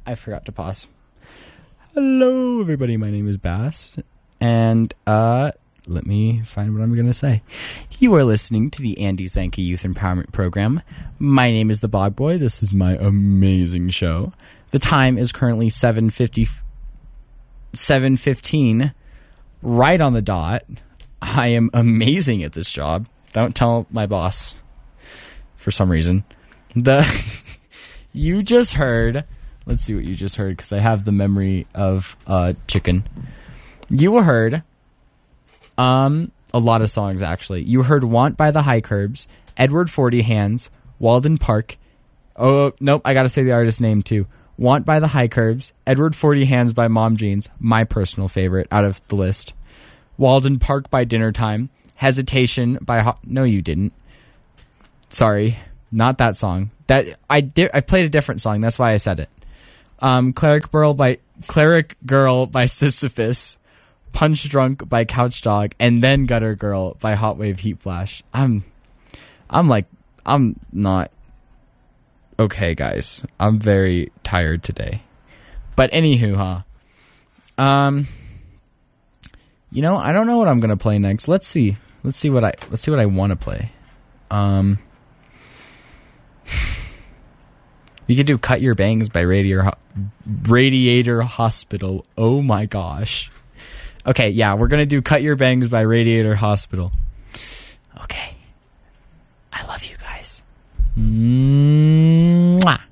I forgot to pause. Hello, everybody. My name is Bass, and let me find what I'm going to say. You are listening to the Andy Zanka Youth Empowerment Program. My name is the Bog Boy. This is my amazing show. The time is currently 7:15, right on the dot. I am amazing at this job. Don't tell my boss for some reason. You just heard... Let's see what you just heard, because I have the memory of chicken. You heard a lot of songs, actually. You heard Want by the High Curbs, Edward 40 Hands, Walden Park. Oh, nope, I got to say the artist's name, too. Want by the High Curbs, Edward 40 Hands by Mom Jeans, my personal favorite out of the list. Walden Park by Dinner Time, Hesitation by... No, you didn't. Sorry, not that song. I played a different song, that's why I said it. Cleric Girl by Sisyphus, Punch Drunk by Couch Dog, and then Gutter Girl by Hot Wave Heat Flash. I'm not okay, guys. I'm very tired today. But anywho, I don't know what I'm gonna play next. Let's see what I want to play. You could do Cut Your Bangs by Radiator Hospital. Oh my gosh. Okay, yeah, we're going to do Cut Your Bangs by Radiator Hospital. Okay. I love you guys. Mwah.